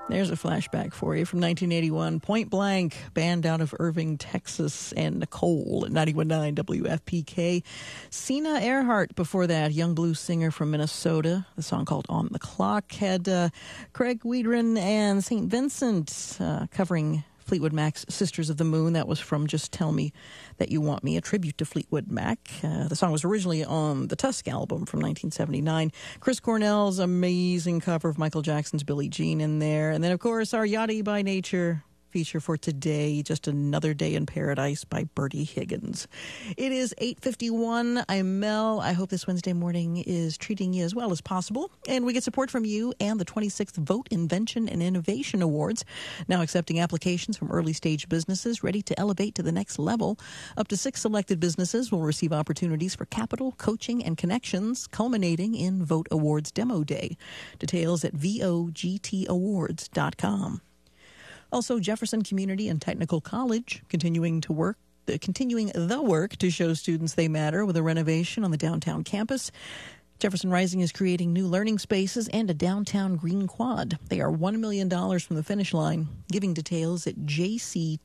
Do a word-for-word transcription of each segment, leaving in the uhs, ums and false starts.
There's a flashback for you from nineteen eighty-one. Point Blank, band out of Irving, Texas, and Nicole at ninety-one point nine W F P K. Sina Earhart before that, young blues singer from Minnesota. The song called On the Clock had uh, Craig Wiedrin and Saint Vincent uh, covering Fleetwood Mac's Sisters of the Moon. That was from Just Tell Me That You Want Me, a tribute to Fleetwood Mac. Uh, the song was originally on the Tusk album from nineteen seventy-nine. Chris Cornell's amazing cover of Michael Jackson's Billie Jean in there. And then, of course, our Yachty by Nature feature for today, Just Another Day in Paradise by Bertie Higgins. It is eight fifty-one. I'm Mel. I hope this Wednesday morning is treating you as well as possible. And we get support from you and the twenty-sixth Vote Invention and Innovation Awards, now accepting applications from early-stage businesses ready to elevate to the next level. Up to six selected businesses will receive opportunities for capital, coaching, and connections, culminating in Vote Awards Demo Day. Details at vogt awards dot com. Also, Jefferson Community and Technical College continuing to work, uh, continuing the work to show students they matter with a renovation on the downtown campus. Jefferson Rising is creating new learning spaces and a downtown green quad. They are one million dollars from the finish line. Giving details at jctc.me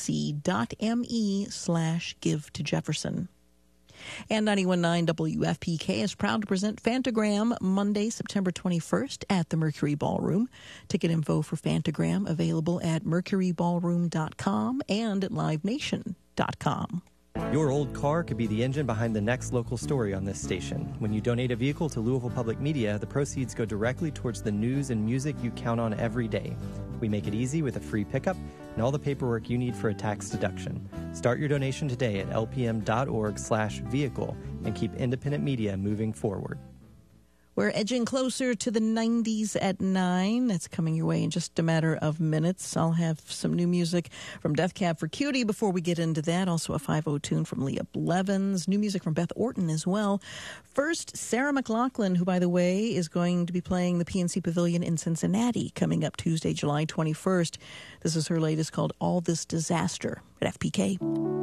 slash give to Jefferson. And ninety-one point nine W F P K is proud to present Fantagram Monday, September twenty-first at the Mercury Ballroom. Ticket info for Fantagram available at mercury ballroom dot com and at live nation dot com. Your old car could be the engine behind the next local story on this station. When you donate a vehicle to Louisville Public Media, the proceeds go directly towards the news and music you count on every day. We make it easy with a free pickup and all the paperwork you need for a tax deduction. Start your donation today at lpm.org slash vehicle and keep independent media moving forward. We're edging closer to the nineties at nine. That's coming your way in just a matter of minutes. I'll have some new music from Death Cab for Cutie before we get into that. Also a five oh tune from Leah Blevins. New music from Beth Orton as well. First, Sarah McLachlan, who, by the way, is going to be playing the P N C Pavilion in Cincinnati coming up Tuesday, July twenty-first. This is her latest called All This Disaster at F P K.